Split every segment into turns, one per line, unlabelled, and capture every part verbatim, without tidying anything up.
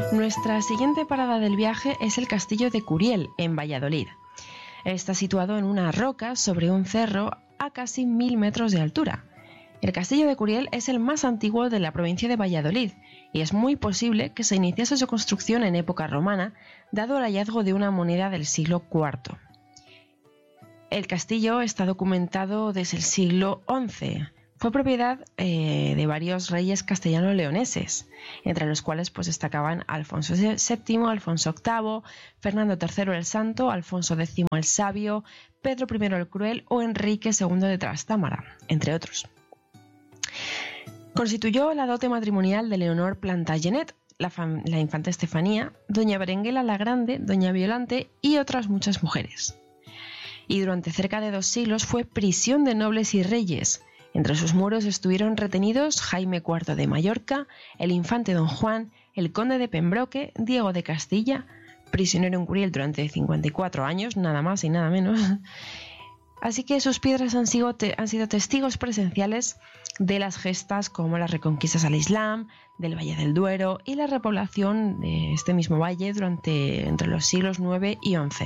Nuestra siguiente parada del viaje es el Castillo de Curiel, en Valladolid. Está situado en una roca sobre un cerro a casi mil metros de altura. El Castillo de Curiel es el más antiguo de la provincia de Valladolid y es muy posible que se iniciase su construcción en época romana, dado el hallazgo de una moneda del siglo cuarto. El castillo está documentado desde el siglo once. Fue propiedad eh, de varios reyes castellano-leoneses, entre los cuales pues, destacaban Alfonso séptimo, Alfonso octavo, Fernando tercero el Santo, Alfonso décimo el Sabio, Pedro primero el Cruel o Enrique segundo de Trastámara, entre otros. Constituyó la dote matrimonial de Leonor Plantagenet, la, fam- la infanta Estefanía, doña Berenguela la Grande, doña Violante y otras muchas mujeres. Y durante cerca de dos siglos fue prisión de nobles y reyes. Entre sus muros estuvieron retenidos Jaime cuarto de Mallorca, el infante don Juan, el conde de Pembroke, Diego de Castilla, prisionero en Curiel durante cincuenta y cuatro años, nada más y nada menos. Así que sus piedras han sido, te- han sido testigos presenciales de las gestas como las reconquistas al Islam, del Valle del Duero y la repoblación de este mismo valle durante entre los siglos nueve y once.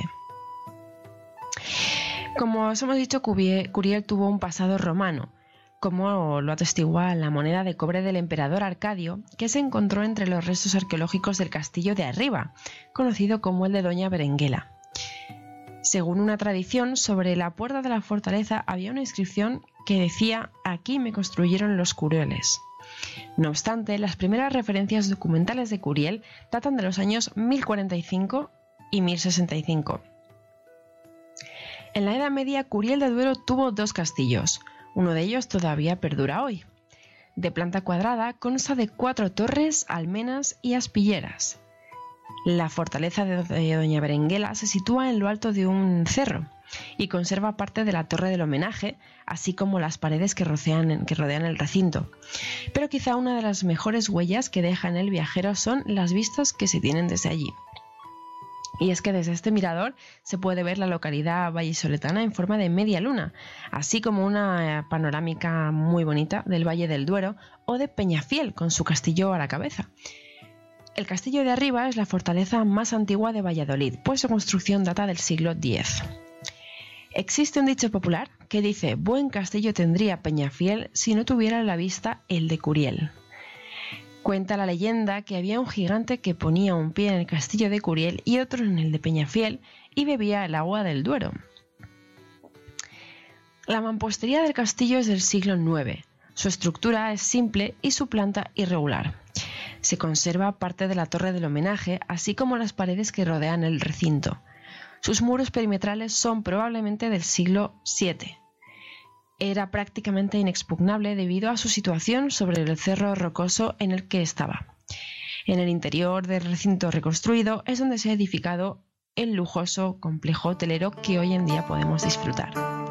Como os hemos dicho, Curiel tuvo un pasado romano, como lo atestigua la moneda de cobre del emperador Arcadio, que se encontró entre los restos arqueológicos del castillo de Arriba, conocido como el de Doña Berenguela. Según una tradición, sobre la puerta de la fortaleza había una inscripción que decía: «Aquí me construyeron los Curieles». No obstante, las primeras referencias documentales de Curiel datan de los años mil cuarenta y cinco y mil sesenta y cinco. En la Edad Media, Curiel de Duero tuvo dos castillos. Uno de ellos todavía perdura hoy. De planta cuadrada, consta de cuatro torres, almenas y aspilleras. La fortaleza de Doña Berenguela se sitúa en lo alto de un cerro y conserva parte de la torre del homenaje, así como las paredes que rodean, que rodean el recinto. Pero quizá una de las mejores huellas que deja en el viajero son las vistas que se tienen desde allí. Y es que desde este mirador se puede ver la localidad vallisoletana en forma de media luna, así como una panorámica muy bonita del Valle del Duero o de Peñafiel con su castillo a la cabeza. El castillo de Arriba es la fortaleza más antigua de Valladolid, pues su construcción data del siglo diez. Existe un dicho popular que dice: «Buen castillo tendría Peñafiel si no tuviera a la vista el de Curiel». Cuenta la leyenda que había un gigante que ponía un pie en el castillo de Curiel y otro en el de Peñafiel y bebía el agua del Duero. La mampostería del castillo es del siglo nueve. Su estructura es simple y su planta irregular. Se conserva parte de la torre del homenaje, así como las paredes que rodean el recinto. Sus muros perimetrales son probablemente del siglo siete. Era prácticamente inexpugnable debido a su situación sobre el cerro rocoso en el que estaba. En el interior del recinto reconstruido es donde se ha edificado el lujoso complejo hotelero que hoy en día podemos disfrutar.